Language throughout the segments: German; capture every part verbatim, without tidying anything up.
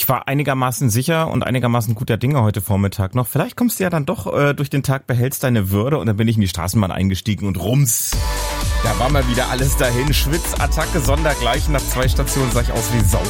Ich war einigermaßen sicher und einigermaßen guter Dinge heute Vormittag noch. Vielleicht kommst du ja dann doch äh, durch den Tag, behältst deine Würde und dann bin ich in die Straßenbahn eingestiegen und rums. Da war mal wieder alles dahin. Schwitzattacke, sondergleichen. Nach zwei Stationen sah ich aus wie Sau.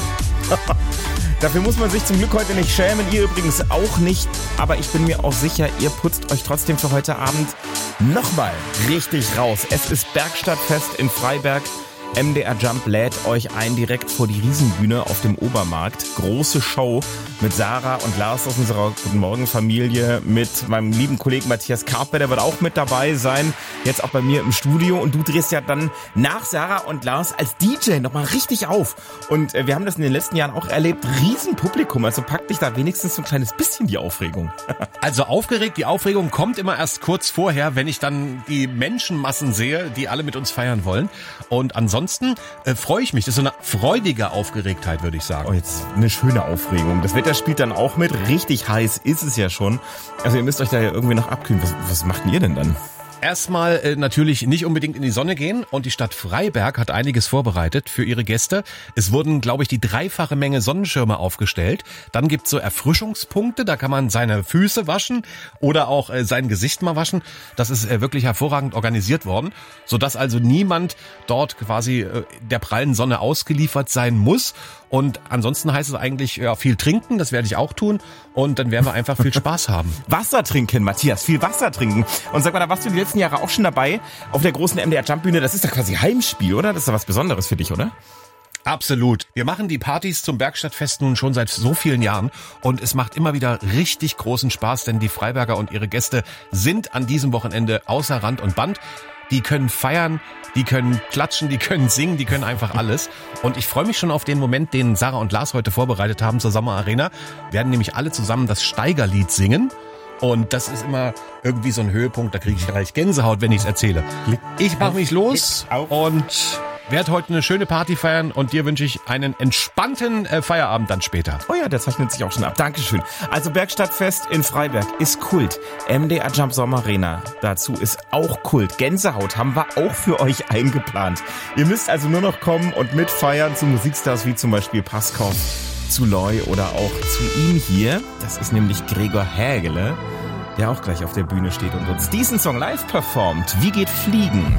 Dafür muss man sich zum Glück heute nicht schämen. Ihr übrigens auch nicht. Aber ich bin mir auch sicher, ihr putzt euch trotzdem für heute Abend nochmal richtig raus. Es ist Bergstadtfest in Freiberg. M D R Jump lädt euch ein direkt vor die Riesenbühne auf dem Obermarkt. Große Show mit Sarah und Lars aus unserer Guten Morgen Familie, mit meinem lieben Kollegen Matthias Karpe, der wird auch mit dabei sein, jetzt auch bei mir im Studio. Und du drehst ja dann nach Sarah und Lars als D J nochmal richtig auf. Und wir haben das in den letzten Jahren auch erlebt, Riesenpublikum, also packt dich da wenigstens so ein kleines bisschen die Aufregung. Also aufgeregt, die Aufregung kommt immer erst kurz vorher, wenn ich dann die Menschenmassen sehe, die alle mit uns feiern wollen. Und ansonsten Ansonsten äh, freue ich mich. Das ist so eine freudige Aufgeregtheit, würde ich sagen. Oh, jetzt eine schöne Aufregung. Das Wetter spielt dann auch mit. Richtig heiß ist es ja schon. Also ihr müsst euch da ja irgendwie noch abkühlen. Was, was macht denn ihr denn dann? Erstmal äh, natürlich nicht unbedingt in die Sonne gehen und die Stadt Freiberg hat einiges vorbereitet für ihre Gäste. Es wurden, glaube ich, die dreifache Menge Sonnenschirme aufgestellt. Dann gibt's so Erfrischungspunkte, da kann man seine Füße waschen oder auch äh, sein Gesicht mal waschen. Das ist äh, wirklich hervorragend organisiert worden, sodass also niemand dort quasi äh, der prallen Sonne ausgeliefert sein muss. Und ansonsten heißt es eigentlich ja, viel trinken, das werde ich auch tun. Und dann werden wir einfach viel Spaß haben. Wasser trinken, Matthias, viel Wasser trinken. Und sag mal, da warst du die letzten Jahre auch schon dabei auf der großen M D R Jump Bühne. Das ist doch quasi Heimspiel, oder? Das ist doch was Besonderes für dich, oder? Absolut. Wir machen die Partys zum Bergstadtfest nun schon seit so vielen Jahren und es macht immer wieder richtig großen Spaß, denn die Freiberger und ihre Gäste sind an diesem Wochenende außer Rand und Band. Die können feiern, die können klatschen, die können singen, die können einfach alles. Und ich freue mich schon auf den Moment, den Sarah und Lars heute vorbereitet haben zur Sommer Arena. Wir werden nämlich alle zusammen das Steigerlied singen. Und das ist immer irgendwie so ein Höhepunkt, da kriege ich gleich Gänsehaut, wenn ich es erzähle. Ich mache mich los und werde heute eine schöne Party feiern und dir wünsche ich einen entspannten äh, Feierabend dann später. Oh ja, der zeichnet sich auch schon ab. Dankeschön. Also Bergstadtfest in Freiberg ist Kult. M D R Jump Sommer Arena dazu ist auch Kult. Gänsehaut haben wir auch für euch eingeplant. Ihr müsst also nur noch kommen und mitfeiern zu Musikstars wie zum Beispiel Paskov, zu Loy oder auch zu ihm hier. Das ist nämlich Gregor Hägele, der auch gleich auf der Bühne steht und uns diesen Song live performt. Wie geht Fliegen?